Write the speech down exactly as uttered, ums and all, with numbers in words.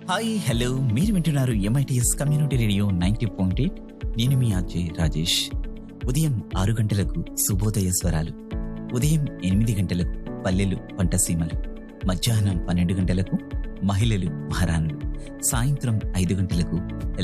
Hi hello మీరు వింటున్నారు MITS community radio ninety point eight. నేను మీ అజయ్ రాజేష్. ఉదయం ఆరు గంటలకు శుభోదయ స్వరాలు, ఉదయం ఎనిమిది గంటలకు పల్లెలు పంటసీమలు, మధ్యాహ్నం పన్నెండు గంటలకు మహిళలు మహారాణులు, సాయంత్రం ఐదు గంటలకు